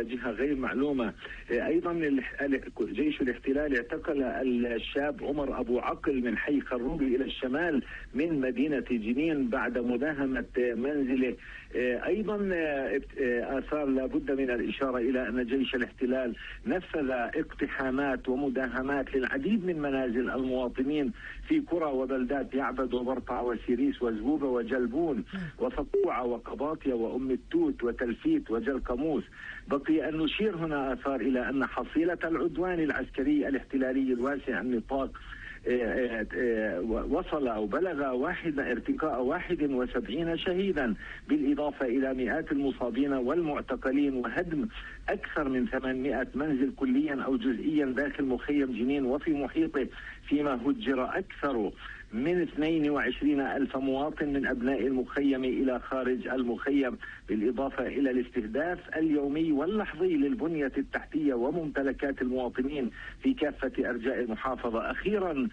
إلى جهة غير معلومة. أيضا جيش الاحتلال اعتقل الشاب عمر أبو عقل من حي خروبي إلى الشمال من مدينة جنين بعد مداهمة منزله. أيضا آثار لابد من الإشارة إلى أن جيش الاحتلال نفذ اقتحامات ومداهمات للعديد من منازل المواطنين في قرى وبلدات يعبد وبرطع وسيريس وزبوبة وجلبون وفقوعة وقباطية وأم التوت وتلفيت وجلقموس. بقي أن نشير هنا آثار إلى أن حصيلة العدوان العسكري الاحتلالي الواسع النطاق وصل أو بلغ ارتقاء 71 شهيدا، بالإضافة إلى مئات المصابين والمعتقلين، وهدم أكثر من 800 منزل كليا أو جزئيا داخل مخيم جنين وفي محيطه، فيما هجر أكثر من 22 ألف مواطن من أبناء المخيم إلى خارج المخيم، بالإضافة إلى الاستهداف اليومي واللحظي للبنية التحتية وممتلكات المواطنين في كافة أرجاء المحافظة. أخيرا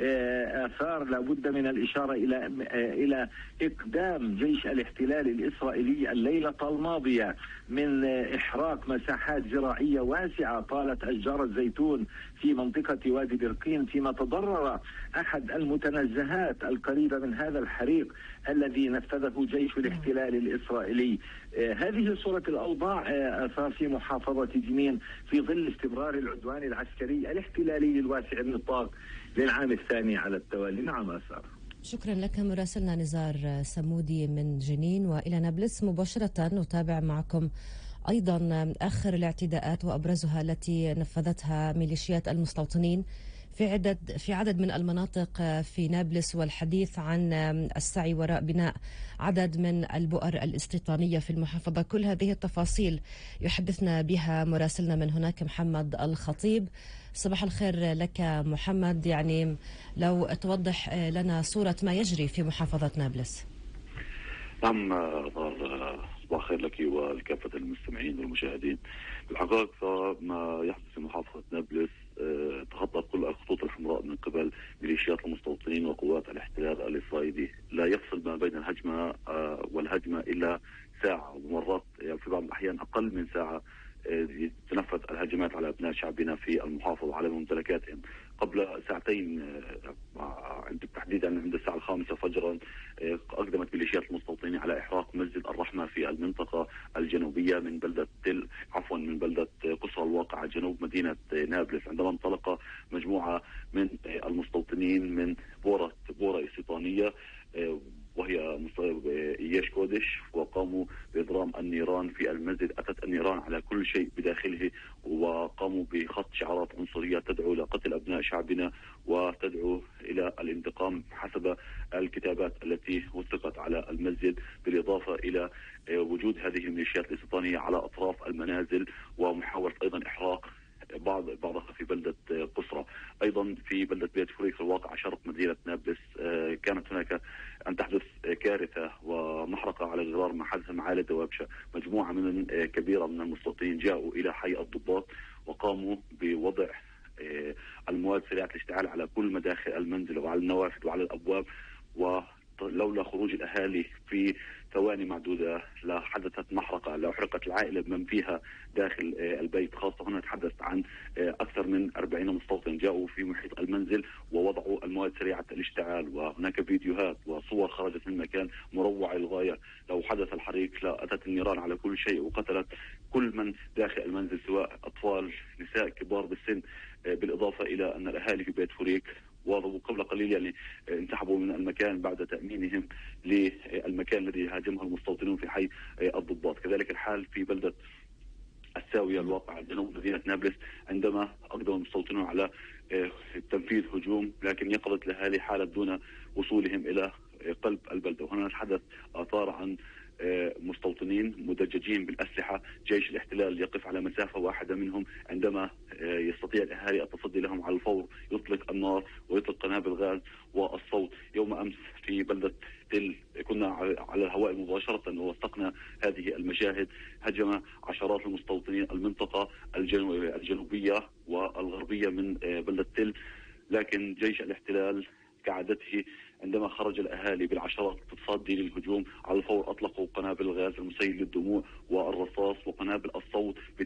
آثار لابد من الإشارة إلى إقدام جيش الاحتلال الإسرائيلي الليلة الماضية من إحراق مساحات زراعية واسعة طالت أشجار الزيتون في منطقة وادي برقين، فيما تضرر أحد المتنزهات القريبة من هذا الحريق الذي نفذه جيش الاحتلال الإسرائيلي. هذه صورة الأوضاع آثار في محافظة جنين في ظل استمرار العدوان العسكري الاحتلالي الواسع النطاق للعام الثاني على التوالي. نعم آثار. شكرا لك مراسلنا نزار سمودي من جنين. وإلى نابلس مباشرة نتابع معكم أيضا آخر الاعتداءات وأبرزها التي نفذتها ميليشيات المستوطنين في عدد من المناطق في نابلس، والحديث عن السعي وراء بناء عدد من البؤر الاستيطانية في المحافظة. كل هذه التفاصيل يحدثنا بها مراسلنا من هناك محمد الخطيب. صباح الخير لك محمد، يعني لو توضح لنا صورة ما يجري في محافظة نابلس. نعم، صباح الخير لك ولكافة المستمعين والمشاهدين. بالحقيقة ما يحدث في محافظة نابلس تخطى كل الخطوط الحمراء من قبل ميليشيات المستوطنين وقوات الاحتلال الإسرائيلي. لا يفصل ما بين الهجمة والهجمة إلا ساعة، ومرات في بعض الأحيان أقل من ساعة تنفذ الهجمات على أبناء شعبنا في المحافظة على ممتلكاتهم. قبل ساعتين تحديدا عند الساعة 5 فجرا أقدمت ميليشيات المستوطنين على إحراق مسجد الرحمة في المنطقة الجنوبية من بلدة من بلدة قصر الواقع جنوب مدينة نابلس، عندما انطلق مجموعة من المستوطنين من بورة استيطانية وهي إياش كودش، وقاموا بإضرام النيران في المسجد. أتت النيران على كل شيء بداخله، وقاموا بخط شعارات عنصرية تدعو لقتل أبناء شعبنا وتدعو إلى الانتقام حسب الكتابات التي وثقت على المسجد، بالإضافة إلى وجود هذه الميليشيات الاستيطانية على أطراف المنازل ومحاولة أيضا إحراق بعضها في بلدة قصرة. أيضا في بلدة بيت فريق في الواقع شرق مدينة نابلس كانت هناك أن تحدث كارثة ومحرقة على جدار محلها معالي دوابشة. مجموعة كبيرة من المستوطنين جاءوا إلى حي الضباط وقاموا بوضع المواد سريعة الاشتعال على كل مداخل المنزل وعلى النوافذ وعلى الأبواب، ولولا خروج الأهالي في ثواني معدودة لحدثت محرقة، لأحرقت العائلة بمن فيها داخل البيت. خاصة هنا نتحدث عن أكثر من 40 مستوطن جاءوا في محيط المنزل ووضعوا المواد سريعة الاشتعال، وهناك فيديوهات وصور خرجت من مكان مروع للغاية. لو حدث الحريق لأتت النيران على كل شيء وقتلت كل من داخل المنزل، سواء أطفال، نساء، كبار بالسن، بالإضافة إلى أن الأهالي في بيت فريق وقبل قليل يعني انسحبوا من المكان بعد تأمينهم للمكان الذي هاجمه المستوطنون في حي الضباط. كذلك الحال في بلدة الساوية الواقع جنوب مدينة نابلس، عندما أقدم المستوطنون على تنفيذ هجوم، لكن يقظت الأهالي حالة دون وصولهم إلى قلب البلدة. وهنا نتحدث آثار عن مستوطنين مدججين بالأسلحة. جيش الاحتلال يقف على مسافة واحدة منهم، عندما يستطيع الأهالي التصدي لهم على الفور يطلق النار ويطلق قنابل غاز والصوت. يوم أمس في بلدة تل كنا على الهواء مباشرة ووثقنا هذه المشاهد. هجم عشرات المستوطنين المنطقة الجنوبية والغربية من بلدة تل، لكن جيش الاحتلال كعادته عندما خرج الأهالي بالعشرات تتصدي للهجوم على الفور أطلقوا قنابل الغاز المسيل للدموع والرصاص وقنابل الصوت